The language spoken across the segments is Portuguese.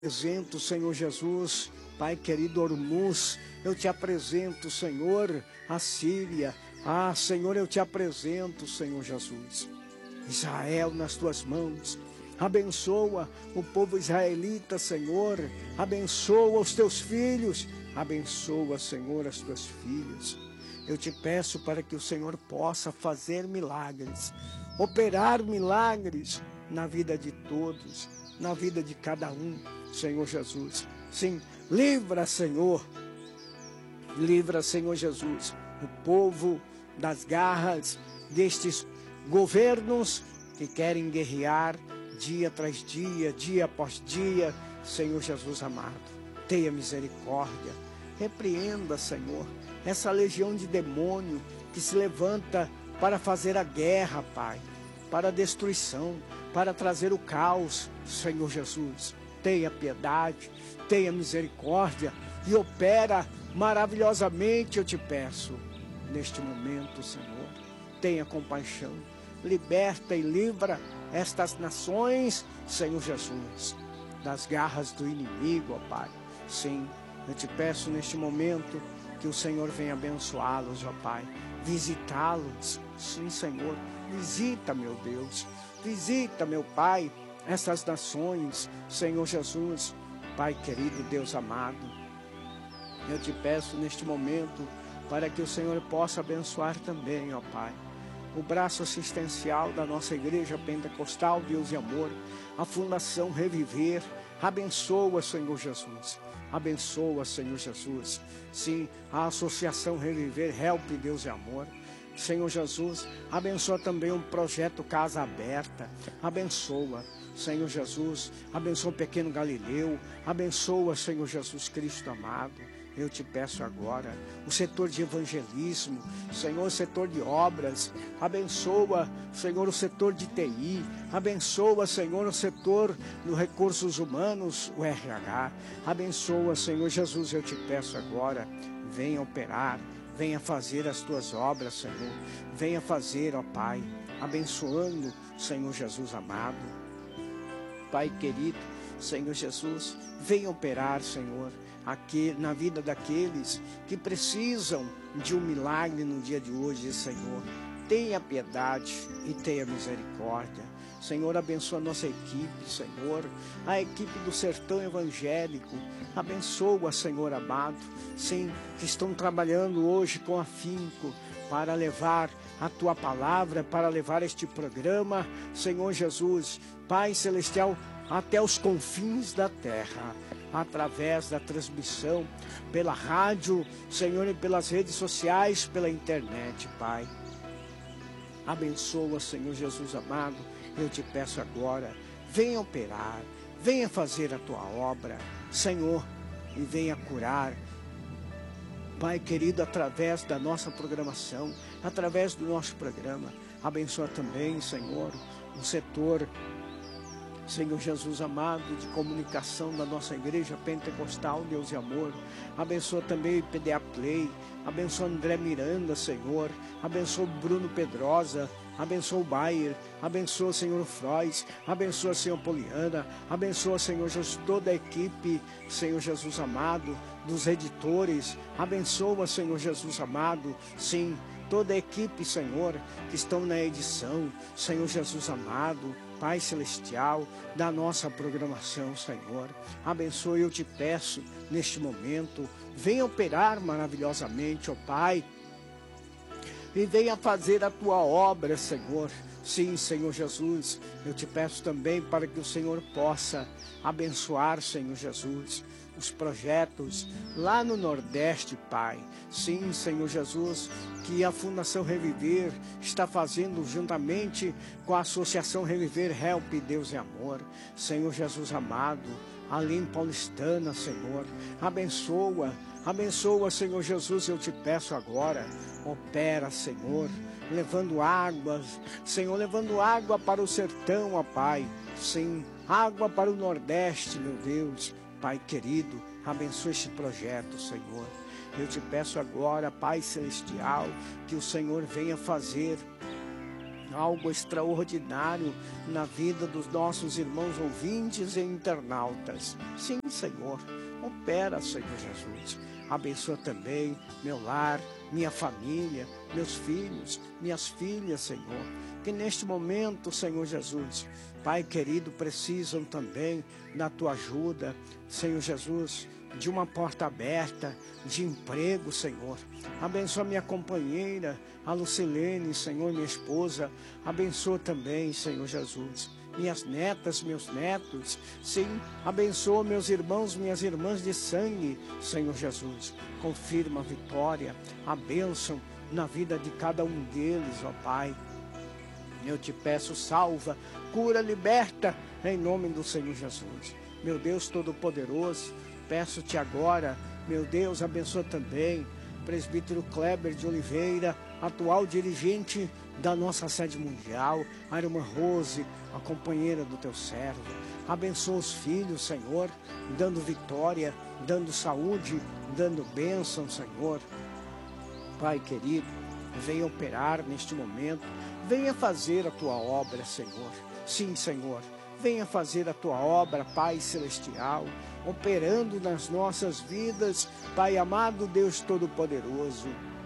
apresento, Senhor Jesus, Pai querido Ormuz, eu te apresento, Senhor, a Síria. Senhor, eu te apresento, Senhor Jesus, Israel nas tuas mãos. Abençoa o povo israelita, Senhor. Abençoa os teus filhos. Abençoa, Senhor, as tuas filhas. Eu te peço para que o Senhor possa fazer milagres, operar milagres na vida de todos, na vida de cada um, Senhor Jesus. Sim, livra, Senhor, Jesus, o povo das garras destes governos que querem guerrear dia tras dia, dia após dia. Senhor Jesus amado, tenha misericórdia, repreenda, Senhor, essa legião de demônio que se levanta para fazer a guerra, Pai, para a destruição, para trazer o caos. Senhor Jesus, tenha piedade, tenha misericórdia e opera maravilhosamente, eu te peço, neste momento, Senhor. Tenha compaixão, liberta e livra estas nações, Senhor Jesus, das garras do inimigo, ó Pai. Sim, eu te peço neste momento que o Senhor venha abençoá-los, ó Pai, visitá-los. Sim, Senhor, visita, meu Deus, visita, meu Pai, essas nações, Senhor Jesus. Pai querido, Deus amado, eu te peço neste momento para que o Senhor possa abençoar também, ó Pai, o braço assistencial da nossa Igreja Pentecostal Deus e Amor, a Fundação Reviver. Abençoa, Senhor Jesus. Abençoa, Senhor Jesus. Sim, a Associação Reviver, Help Deus e Amor. Senhor Jesus, abençoa também o projeto Casa Aberta. Abençoa, Senhor Jesus. Abençoa o Pequeno Galileu. Abençoa, Senhor Jesus Cristo amado. Eu te peço agora o setor de evangelismo, Senhor, o setor de obras. Abençoa, Senhor, o setor de TI. Abençoa, Senhor, o setor dos recursos humanos, o RH. Abençoa, Senhor Jesus, eu te peço agora, venha operar, venha fazer as tuas obras, Senhor. Venha fazer, ó Pai, abençoando, Senhor Jesus amado. Pai querido, Senhor Jesus, venha operar, Senhor, aqui na vida daqueles que precisam de um milagre no dia de hoje, Senhor. Tenha piedade e tenha misericórdia. Senhor, abençoa a nossa equipe, Senhor, a equipe do Sertão Evangélico. Abençoa, Senhor amado, sim, que estão trabalhando hoje com afinco para levar a Tua palavra, para levar este programa, Senhor Jesus, Pai Celestial, até os confins da terra, através da transmissão pela rádio, Senhor, e pelas redes sociais, pela internet, Pai. Abençoa, Senhor Jesus amado, eu te peço agora, venha operar, venha fazer a Tua obra, Senhor, e venha curar, Pai querido, através da nossa programação, através do nosso programa. Abençoa também, Senhor, o setor, Senhor Jesus amado, de comunicação da nossa Igreja Pentecostal Deus e Amor. Abençoa também o PDA Play. Abençoa André Miranda, Senhor. Abençoa Bruno Pedrosa. Abençoa o Bayer. Abençoa, Senhor Frois. Abençoa, Senhor Poliana. Abençoa, Senhor Jesus, toda a equipe, Senhor Jesus amado, dos editores. Abençoa, Senhor Jesus amado, sim, toda a equipe, Senhor, que estão na edição, Senhor Jesus amado, Pai Celestial, da nossa programação, Senhor. Abençoe, eu te peço, neste momento, venha operar maravilhosamente, ó Pai, e venha fazer a Tua obra, Senhor. Sim, Senhor Jesus, eu te peço também para que o Senhor possa abençoar, Senhor Jesus, os projetos lá no Nordeste, Pai. Sim, Senhor Jesus, que a Fundação Reviver está fazendo juntamente com a Associação Reviver, Help Deus e Amor. Senhor Jesus amado, ali em Paulistana, Senhor, abençoa, Senhor Jesus, eu te peço agora, opera, Senhor, levando águas, Senhor, levando água para o sertão, ó Pai. Sim, água para o Nordeste, meu Deus. Pai querido, abençoe este projeto, Senhor. Eu te peço agora, Pai Celestial, que o Senhor venha fazer algo extraordinário na vida dos nossos irmãos ouvintes e internautas. Sim, Senhor, opera, Senhor Jesus. Abençoa também meu lar, minha família, meus filhos, minhas filhas, Senhor. Que neste momento, Senhor Jesus, Pai querido, precisam também da tua ajuda, Senhor Jesus, de uma porta aberta, de emprego, Senhor. Abençoa minha companheira, a Lucilene, Senhor, minha esposa. Abençoa também, Senhor Jesus, minhas netas, meus netos. Sim, abençoa meus irmãos, minhas irmãs de sangue, Senhor Jesus. Confirma a vitória, a bênção na vida de cada um deles, ó Pai. Eu te peço, salva, cura, liberta, em nome do Senhor Jesus. Meu Deus Todo-Poderoso, peço-te agora, meu Deus, abençoa também presbítero Kleber de Oliveira, atual dirigente da nossa sede mundial, a irmã Rose, a companheira do teu servo. Abençoa os filhos, Senhor, dando vitória, dando saúde, dando bênção, Senhor. Pai querido, venha operar neste momento, venha fazer a tua obra, Senhor. Sim, Senhor, venha fazer a tua obra, Pai Celestial, operando nas nossas vidas, Pai amado, Deus Todo-Poderoso.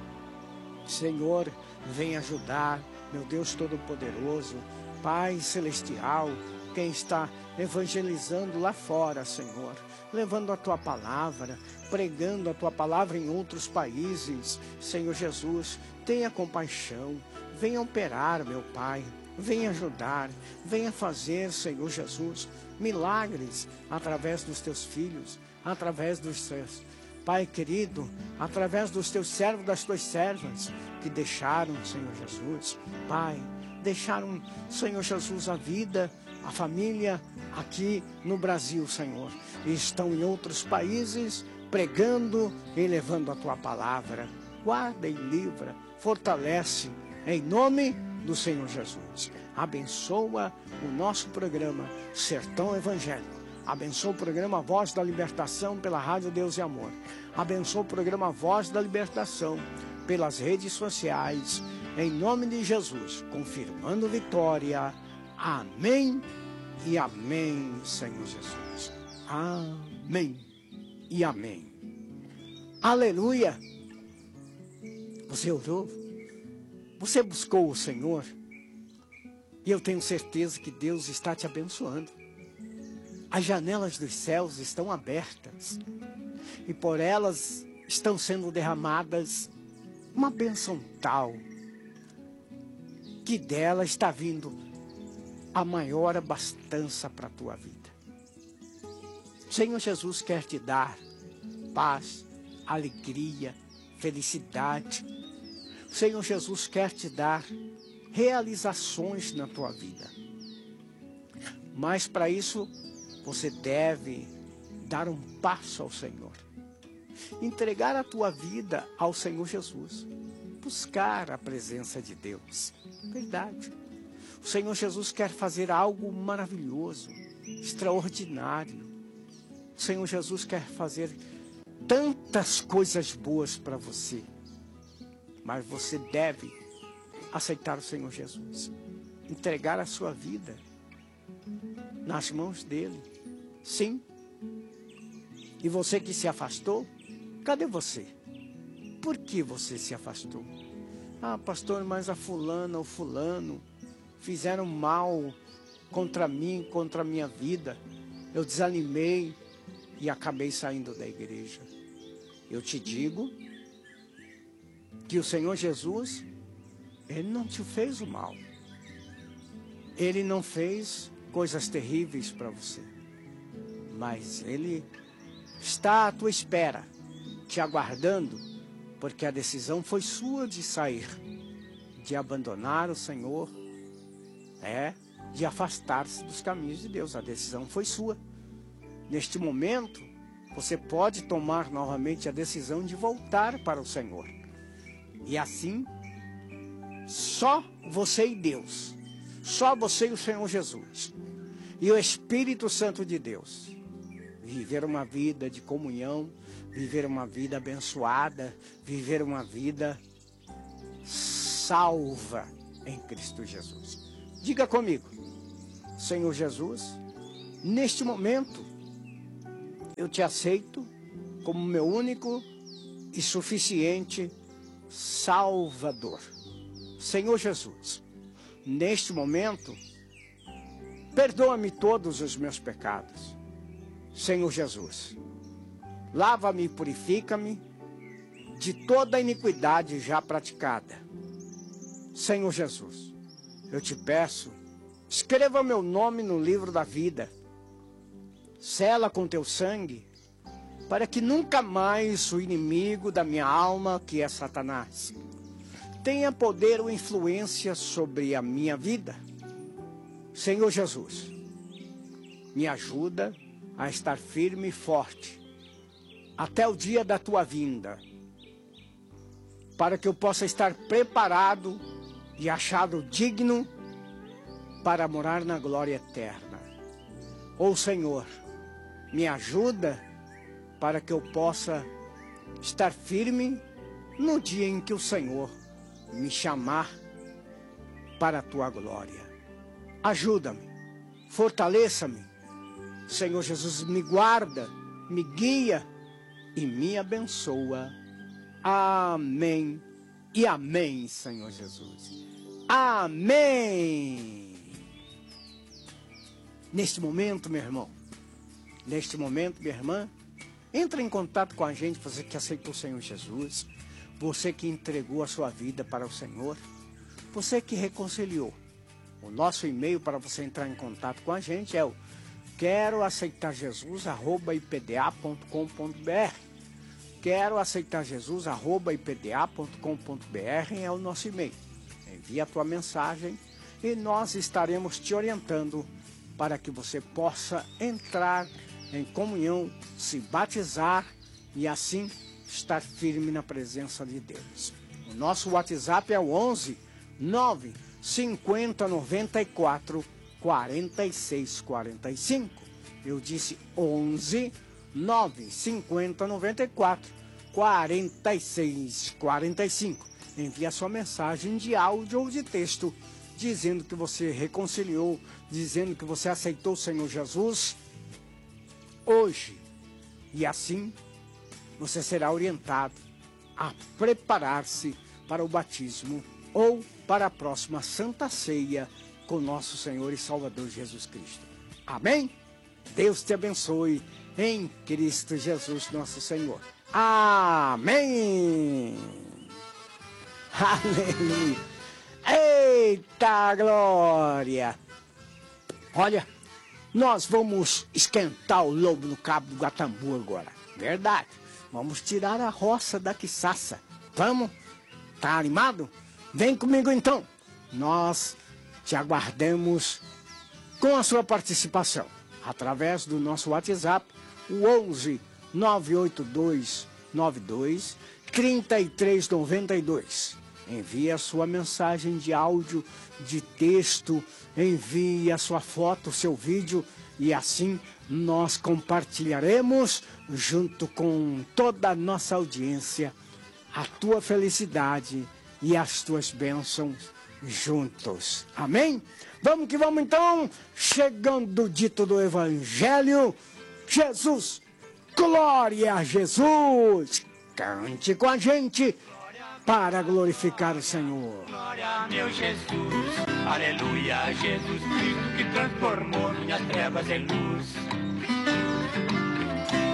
Senhor, venha ajudar, meu Deus Todo-Poderoso, Pai Celestial, quem está evangelizando lá fora, Senhor, levando a tua palavra, pregando a tua palavra em outros países. Senhor Jesus, tenha compaixão, venha operar, meu Pai, venha ajudar, venha fazer, Senhor Jesus, milagres através dos teus filhos, através dos teus, Pai querido, através dos teus servos, das tuas servas, que deixaram, Senhor Jesus, Pai, deixaram, Senhor Jesus, a vida, a família aqui no Brasil, Senhor, e estão em outros países pregando e levando a tua palavra. Guarda e livra, fortalece, em nome do Senhor Jesus. Abençoa o nosso programa Sertão Evangélico. Abençoa o programa Voz da Libertação pela Rádio Deus e Amor. Abençoa o programa Voz da Libertação pelas redes sociais. Em nome de Jesus, confirmando vitória. Amém e amém, Senhor Jesus. Amém e amém. Aleluia. Você orou? Você buscou o Senhor? E eu tenho certeza que Deus está te abençoando. As janelas dos céus estão abertas. E por elas estão sendo derramadas uma bênção tal, que dela está vindo a maior abastança para a tua vida. O Senhor Jesus quer te dar paz, alegria, felicidade. O Senhor Jesus quer te dar realizações na tua vida. Mas para isso, você deve dar um passo ao Senhor. Entregar a tua vida ao Senhor Jesus. Buscar a presença de Deus. Verdade. O Senhor Jesus quer fazer algo maravilhoso, extraordinário. O Senhor Jesus quer fazer tantas coisas boas para você. Mas você deve aceitar o Senhor Jesus. Entregar a sua vida nas mãos dele. Sim. E você que se afastou, cadê você? Por que você se afastou? Ah, pastor, mas a fulana ou fulano fizeram mal contra mim, contra a minha vida. Eu desanimei e acabei saindo da igreja. Eu te digo que o Senhor Jesus, Ele não te fez o mal. Ele não fez coisas terríveis para você. Mas Ele está à tua espera, te aguardando, porque a decisão foi sua de sair, de abandonar o Senhor, de afastar-se dos caminhos de Deus. A decisão foi sua. Neste momento, você pode tomar novamente a decisão de voltar para o Senhor. E assim, só você e Deus, só você e o Senhor Jesus, e o Espírito Santo de Deus, viver uma vida de comunhão, viver uma vida abençoada, viver uma vida salva, em Cristo Jesus. Diga comigo: Senhor Jesus, neste momento eu te aceito como meu único e suficiente Salvador. Senhor Jesus, neste momento, perdoa-me todos os meus pecados. Senhor Jesus, lava-me e purifica-me de toda a iniquidade já praticada. Senhor Jesus, eu te peço, escreva meu nome no livro da vida, sela com teu sangue, para que nunca mais o inimigo da minha alma, que é Satanás, tenha poder ou influência sobre a minha vida. Senhor Jesus, me ajuda a estar firme e forte até o dia da tua vinda, para que eu possa estar preparado e achado digno para morar na glória eterna. Ô Senhor, me ajuda para que eu possa estar firme no dia em que o Senhor me chamar para a tua glória. Ajuda-me, fortaleça-me. Senhor Jesus, me guarda, me guia e me abençoa. Amém e amém, Senhor Jesus. Amém. Neste momento, meu irmão, neste momento, minha irmã, entre em contato com a gente, você que aceitou o Senhor Jesus, você que entregou a sua vida para o Senhor, você que reconciliou. O nosso e-mail para você entrar em contato com a gente é o queroaceitarjesus@ipda.com.br. queroaceitarjesus@ipda.com.br é o nosso e-mail. Envie a tua mensagem e nós estaremos te orientando para que você possa entrar em comunhão, se batizar e assim estar firme na presença de Deus. O nosso WhatsApp é o 11 9 50 94 46 45. Eu disse 11 9 50 94 46 45. Envie a sua mensagem de áudio ou de texto, dizendo que você reconciliou, dizendo que você aceitou o Senhor Jesus hoje. E assim você será orientado a preparar-se para o batismo ou para a próxima Santa Ceia com nosso Senhor e Salvador Jesus Cristo. Amém? Deus te abençoe em Cristo Jesus nosso Senhor. Amém! Aleluia! Eita glória! Olha, nós vamos esquentar o lobo no cabo do Guatambu agora. Verdade. Vamos tirar a roça da quiçaça. Vamos? Tá animado? Vem comigo então. Nós te aguardamos com a sua participação através do nosso WhatsApp, o 11 982 92 3392. Envie a sua mensagem de áudio, de texto, envie a sua foto, o seu vídeo, e assim nós compartilharemos junto com toda a nossa audiência a tua felicidade e as tuas bênçãos juntos. Amém? Vamos que vamos então, chegando o dito do Evangelho. Jesus, glória a Jesus! Cante com a gente para glorificar o Senhor. Glória a meu Jesus, aleluia, Jesus Cristo que transformou minhas trevas em luz.